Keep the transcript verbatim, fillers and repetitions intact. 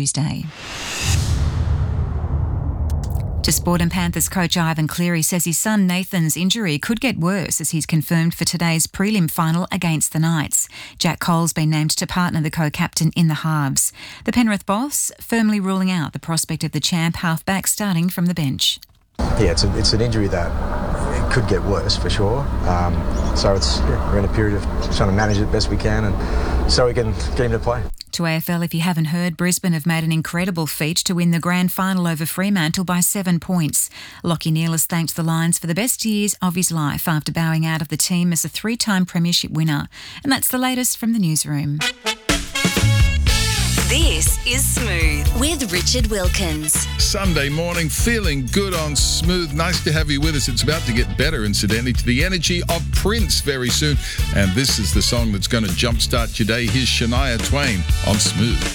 Tuesday. To Sport and Panthers coach Ivan Cleary says his son Nathan's injury could get worse as he's confirmed for today's prelim final against the Knights. Jack Cole's been named to partner the co-captain in the halves. The Penrith boss firmly ruling out the prospect of the champ halfback starting from the bench. Yeah, it's, a, it's an injury that it could get worse for sure. Um, so it's yeah, we're in a period of trying to manage it best we can and so we can get him to play. To A F L, if you haven't heard, Brisbane have made an incredible feat to win the grand final over Fremantle by seven points. Lachie Neale has thanked the Lions for the best years of his life after bowing out of the team as a three-time premiership winner. And that's the latest from the newsroom. This is Smooth with Richard Wilkins. Sunday morning, feeling good on Smooth. Nice to have you with us. It's about to get better, incidentally, to the energy of Prince very soon. And this is the song that's going to jumpstart your day. Here's Shania Twain on Smooth.